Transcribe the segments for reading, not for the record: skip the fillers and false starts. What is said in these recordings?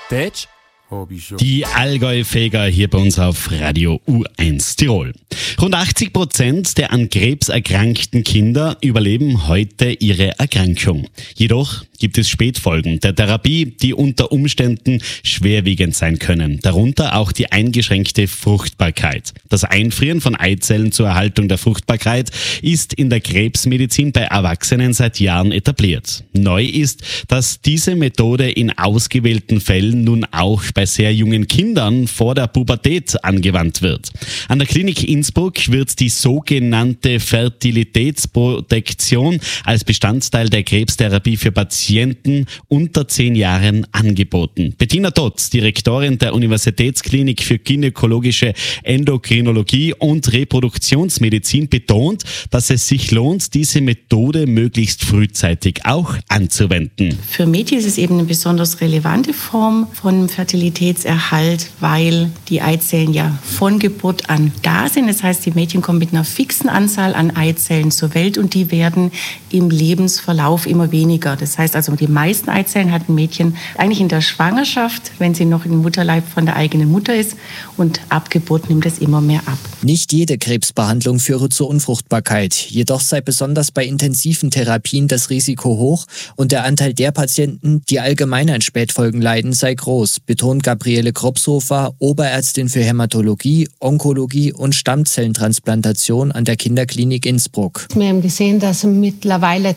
Deutsch hab ich schon. Die Allgäu-Feger hier bei uns auf Radio U1 Tirol. Rund 80% der an Krebs erkrankten Kinder überleben heute ihre Erkrankung. Jedoch gibt es Spätfolgen der Therapie, die unter Umständen schwerwiegend sein können. Darunter auch die eingeschränkte Fruchtbarkeit. Das Einfrieren von Eizellen zur Erhaltung der Fruchtbarkeit ist in der Krebsmedizin bei Erwachsenen seit Jahren etabliert. Neu ist, dass diese Methode in ausgewählten Fällen nun auch bei sehr jungen Kindern vor der Pubertät angewandt wird. An der Klinik Innsbruck wird die sogenannte Fertilitätsprotektion als Bestandteil der Krebstherapie für Patienten unter 10 Jahren angeboten. Bettina Totz, Direktorin der Universitätsklinik für gynäkologische Endokrinologie und Reproduktionsmedizin, betont, dass es sich lohnt, diese Methode möglichst frühzeitig auch anzuwenden. Für Mädchen ist es eben eine besonders relevante Form von Fertilitätserhalt, weil die Eizellen ja von Geburt an da sind. Das heißt, die Mädchen kommen mit einer fixen Anzahl an Eizellen zur Welt und die werden im Lebensverlauf immer weniger. Das heißt also, die meisten Eizellen hat ein Mädchen eigentlich in der Schwangerschaft, wenn sie noch im Mutterleib von der eigenen Mutter ist, und ab Geburt nimmt es immer mehr ab. Nicht jede Krebsbehandlung führe zur Unfruchtbarkeit. Jedoch sei besonders bei intensiven Therapien das Risiko hoch und der Anteil der Patienten, die allgemein an Spätfolgen leiden, sei groß, betont Gabriele Kropshofer, Oberärztin für Hämatologie, Onkologie und Stammzellentransplantation an der Kinderklinik Innsbruck. Wir haben gesehen, dass mittlerweile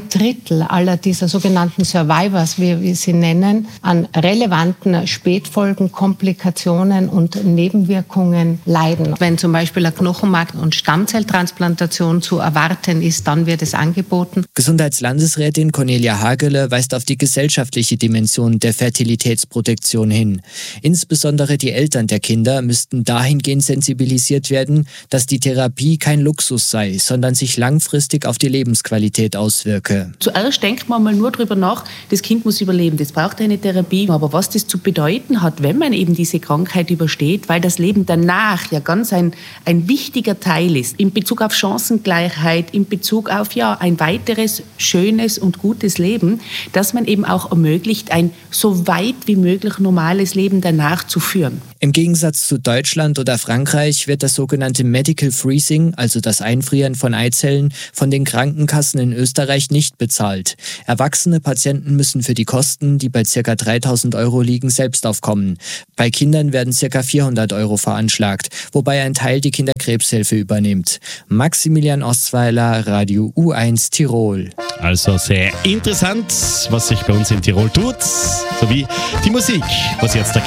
2/3 aller dieser sogenannten Survivors, wie wir sie nennen, an relevanten Spätfolgen, Komplikationen und Nebenwirkungen leiden. Wenn zum Beispiel eine Knochenmark- und Stammzelltransplantation zu erwarten ist, dann wird es angeboten. Gesundheitslandesrätin Cornelia Hagele weist auf die gesellschaftliche Dimension der Fertilitätsprotektion hin. Insbesondere die Eltern der Kinder müssten dahingehend sensibilisiert werden, dass die Therapie kein Luxus sei, sondern sich langfristig auf die Lebensqualität auswirke. Zuerst denkt man mal nur darüber nach, das Kind muss überleben, das braucht eine Therapie. Aber was das zu bedeuten hat, wenn man eben diese Krankheit übersteht, weil das Leben danach ja ganz ein wichtiger Teil ist, in Bezug auf Chancengleichheit, in Bezug auf ein weiteres, schönes und gutes Leben, dass man eben auch ermöglicht, ein so weit wie möglich normales Leben danach zu führen. Im Gegensatz zu Deutschland oder Frankreich wird das sogenannte Medical Freezing, also das Einfrieren von Eizellen, von den Krankenkassen in Österreich nicht bezahlt. Erwachsene Patienten müssen für die Kosten, die bei ca. 3.000 € liegen, selbst aufkommen. Bei Kindern werden ca. 400 € veranschlagt, wobei ein Teil die Kinderkrebshilfe übernimmt. Maximilian Ostweiler, Radio U1 Tirol. Also sehr interessant, was sich bei uns in Tirol tut, sowie die Musik, was jetzt der